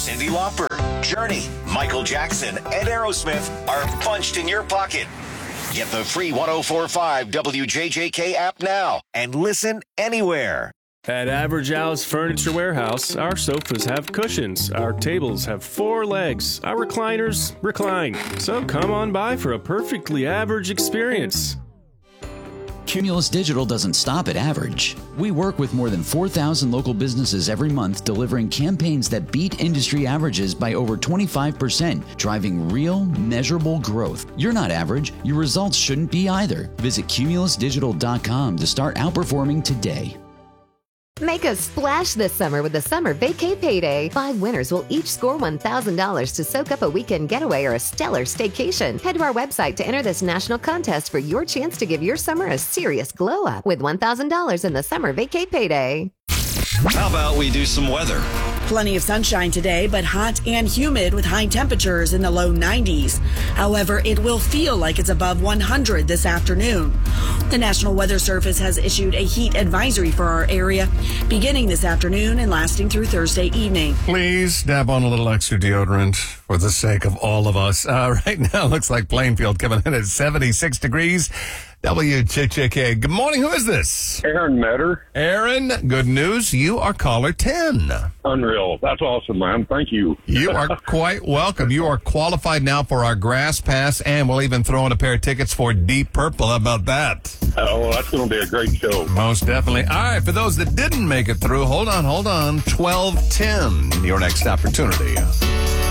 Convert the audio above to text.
Cyndi Lauper, Journey, Michael Jackson, and Aerosmith are punched in your pocket. Get the free 104.5 WJJK app now and listen anywhere. At Average Al's Furniture Warehouse, our sofas have cushions, our tables have 4 legs, our recliners recline. So come on by for a perfectly average experience. Cumulus Digital doesn't stop at average. We work with more than 4,000 local businesses every month, delivering campaigns that beat industry averages by over 25%, driving real, measurable growth. You're not average. Your results shouldn't be either. Visit cumulusdigital.com to start outperforming today. Make a splash this summer with the Summer Vacay Payday. 5 winners will each score $1,000 to soak up a weekend getaway or a stellar staycation. Head to our website to enter this national contest for your chance to give your summer a serious glow up with $1,000 in the Summer Vacay Payday. How about we do some weather? Plenty of sunshine today, but hot and humid with high temperatures in the low 90s. However, it will feel like it's above 100 this afternoon. The National Weather Service has issued a heat advisory for our area beginning this afternoon and lasting through Thursday evening. Please dab on a little extra deodorant for the sake of all of us. Right now, looks like Plainfield coming in at 76 degrees. WJJK. Good morning. Who is this? Aaron Metter. Aaron, good news. You are caller 10. Unreal. That's awesome, man. Thank you. You are quite welcome. You are qualified now for our Grass Pass, and we'll even throw in a pair of tickets for Deep Purple. How about that? Oh, well, that's going to be a great show. Most definitely. All right, for those that didn't make it through, hold on. 12:10, your next opportunity.